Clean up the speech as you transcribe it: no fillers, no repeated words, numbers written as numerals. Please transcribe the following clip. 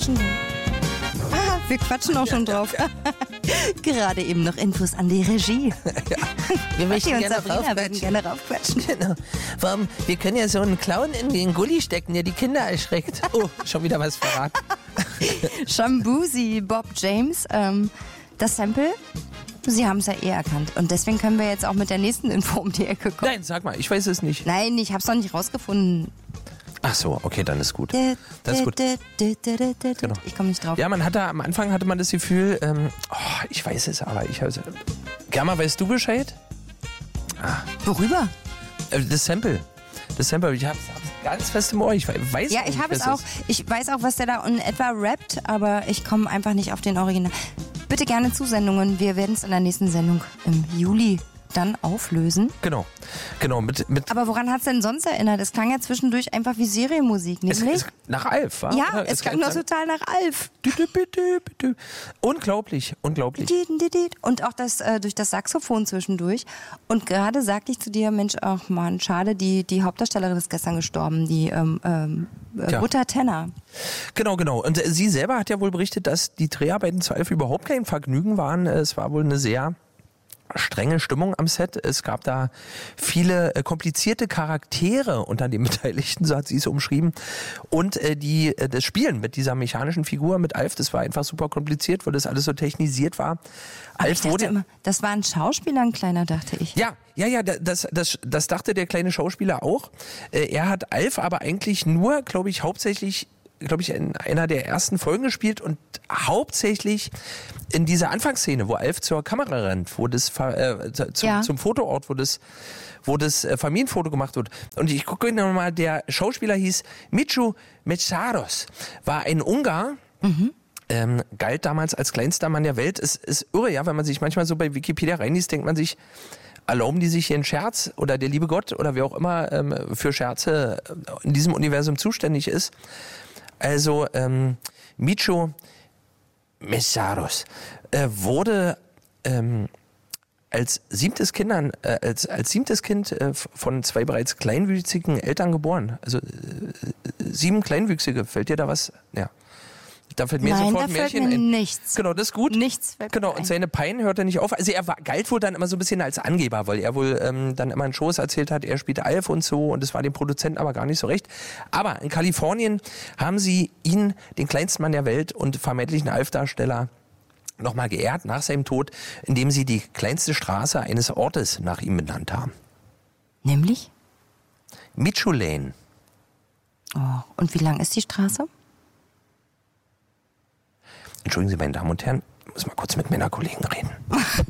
Wir quatschen auch schon drauf. Gerade eben noch Infos an die Regie. Ja, wir möchten und gerne Sabrina würden gerne raufquatschen. Genau. Warum? Wir können ja so einen Clown in den Gully stecken, der die Kinder erschreckt. Oh, schon wieder was verraten. Shambuzi, Bob James, das Sample, Sie haben es ja erkannt. Und deswegen können wir jetzt auch mit der nächsten Info um die Ecke kommen. Nein, sag mal, ich weiß es nicht. Nein, ich habe es noch nicht rausgefunden. Ach so, okay, dann ist gut. Das ist gut. Genau. Ich komme nicht drauf. Ja, am Anfang hatte man das Gefühl, ich weiß es, aber Germa, weißt du Bescheid? Worüber? Das Sample, ich hab's ganz fest im Ohr. Ich weiß Ja, ich habe es auch. Ich weiß auch, was der da in etwa rappt, aber ich komme einfach nicht auf den Original. Bitte gerne Zusendungen. Wir werden es in der nächsten Sendung im Juli dann auflösen. Genau. Aber woran hat es denn sonst erinnert? Es klang ja zwischendurch einfach wie Serienmusik, nicht? Es nach Alf, wa? Ja, es klang doch total nach Alf. Unglaublich. Und auch das durch das Saxophon zwischendurch. Und gerade sagte ich zu dir, Mensch, ach man, schade, die Hauptdarstellerin ist gestern gestorben, die Uta Tenner. Genau. Und sie selber hat ja wohl berichtet, dass die Dreharbeiten zu Alf überhaupt kein Vergnügen waren. Es war wohl eine sehr strenge Stimmung am Set. Es gab da viele komplizierte Charaktere unter den Beteiligten, so hat sie es umschrieben. Und das Spielen mit dieser mechanischen Figur, mit Alf, das war einfach super kompliziert, weil das alles so technisiert war. Alf wurde immer, das war ein Schauspieler, ein kleiner, dachte ich. Ja, das dachte der kleine Schauspieler auch. Er hat Alf aber eigentlich nur, hauptsächlich in einer der ersten Folgen gespielt und hauptsächlich in dieser Anfangsszene, wo Alf zur Kamera rennt, wo das zum Fotoort, wo das Familienfoto gemacht wird. Und ich gucke nochmal, der Schauspieler hieß Michu Metsaros, war ein Ungar, galt damals als kleinster Mann der Welt. Es ist irre, ja, wenn man sich manchmal so bei Wikipedia reinliest, denkt man sich, erlauben die sich hier einen Scherz oder der liebe Gott oder wer auch immer für Scherze in diesem Universum zuständig ist. Also Michu Metsaros wurde als siebtes Kind von zwei bereits kleinwüchsigen Eltern geboren. Also 7 Kleinwüchsige. Fällt dir da was? Ja. Da fällt mir sofort ein Märchen ein. Nichts. Genau, das ist gut. Nichts fällt Genau, mir und seine Pein hört er nicht auf. Also er galt wohl dann immer so ein bisschen als Angeber, weil er wohl dann immer in Shows erzählt hat, er spielte Alf und so und es war dem Produzenten aber gar nicht so recht. Aber in Kalifornien haben sie ihn, den kleinsten Mann der Welt und vermeintlichen Alf-Darsteller, nochmal geehrt nach seinem Tod, indem sie die kleinste Straße eines Ortes nach ihm benannt haben. Nämlich? Michu Lane. Oh, und wie lang ist die Straße? Entschuldigen Sie, meine Damen und Herren, ich muss mal kurz mit meiner Kollegen reden.